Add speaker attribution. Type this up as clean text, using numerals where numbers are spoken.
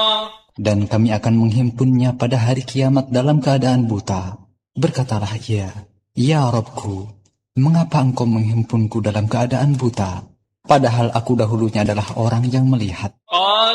Speaker 1: Dan kami akan menghimpunnya pada hari kiamat dalam keadaan buta. Berkatalah ia, Ya Rabbku, mengapa engkau menghimpunku dalam keadaan buta? Padahal aku dahulunya adalah orang yang melihat.